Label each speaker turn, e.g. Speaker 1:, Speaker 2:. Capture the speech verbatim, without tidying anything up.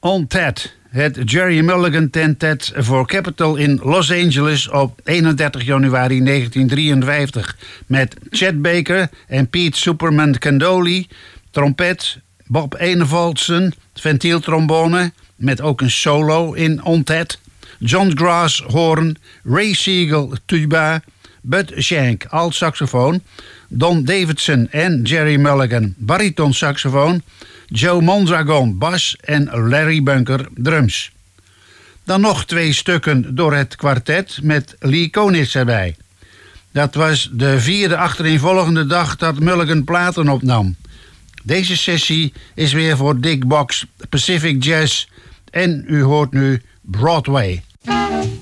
Speaker 1: On Tat, het Jerry Mulligan Tentet voor Capitol in Los Angeles op eenendertig januari negentien drieënvijftig. Met Chet Baker en Pete Superman Candoli, trompet, Bob Enevoldsen, ventieltrombone, met ook een solo in On Tat, John Grass hoorn, Ray Siegel tuba, Bud Shank alt-saxofoon, Don Davidson en Jerry Mulligan baritonsaxofoon, Joe Mondragon bas en Larry Bunker drums. Dan nog twee stukken door het kwartet met Lee Konitz erbij. Dat was de vierde achtereenvolgende dag dat Mulligan platen opnam. Deze sessie is weer voor Dick Box Pacific Jazz en u hoort nu Broadway.